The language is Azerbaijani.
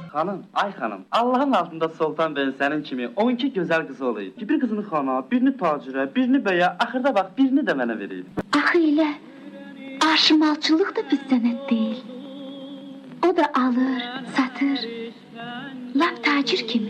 Xanım, ay xanım, Allahın altında Sultan bəyin sənin kimi 12 gözəl qızı olaydı. Bir qızını xana, birini tacirə, birini bəyə, axırda bax, birini də mənə vereydi. Axı elə, aşımalçılıq da pis sənət deyil. O da alır, satır, lap tacir kimi.